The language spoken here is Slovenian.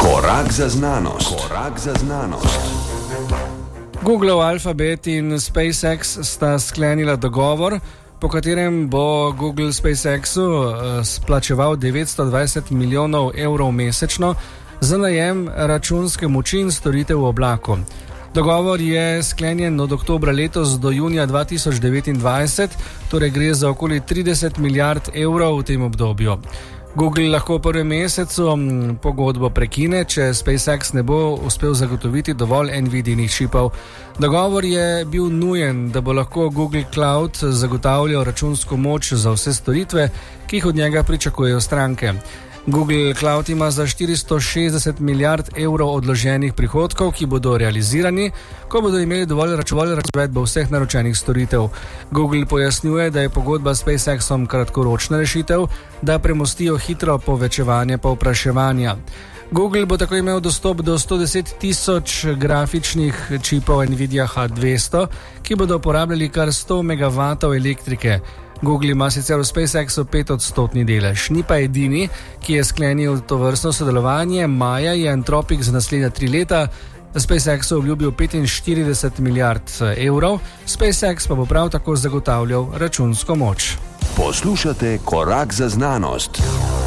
Korak za znanost. Korak za znanost. Googleov Alphabet in SpaceX sta sklenila dogovor, po katerem bo Google SpaceXu splačeval 920 milijonov evrov mesečno za najem računske moči in storitev v oblaku. Dogovor je sklenjen od oktobra letos do junija 2029, torej gre za okoli 30 milijard evrov v tem obdobju. Google lahko v prvem mesecu pogodbo prekine, če SpaceX ne bo uspel zagotoviti dovolj Nvidijinih čipov. Dogovor je bil nujen, da bo lahko Google Cloud zagotavljal računsko moč za vse storitve, ki jih od njega pričakujejo stranke. Google Cloud ima za 460 milijard evrov odloženih prihodkov, ki bodo realizirani, ko bodo imeli dovolj razvedbo vseh naročenih storitev. Google pojasnjuje, da je pogodba s SpaceXom kratkoročna rešitev, da premostijo hitro povečevanje povpraševanja. Google bo tako imel dostop do 110 tisoč grafičnih čipov Nvidia H200, ki bodo uporabljali kar 100 MW elektrike. Google ima sicer v SpaceXu 5% delež, ni pa edini, ki je sklenil to vrstno sodelovanje. Maja je Anthropic za naslednja 3 leta SpaceXu obljubil 45 milijard evrov, SpaceX pa bo prav tako zagotavljal računsko moč. Poslušate Korak za znanost.